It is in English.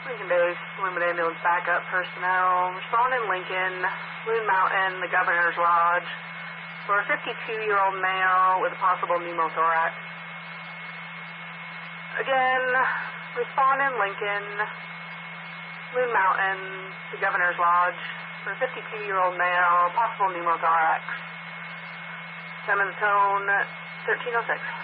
Lincoln Base, Limited Ambulance Backup Personnel. Respond in Lincoln, Loon Mountain, the Governor's Lodge, for a 52-year-old male with a possible pneumothorax. Again, respond in Lincoln, Loon Mountain, the Governor's Lodge, for a 52-year-old male, possible pneumothorax. Simmons Tone, 1306.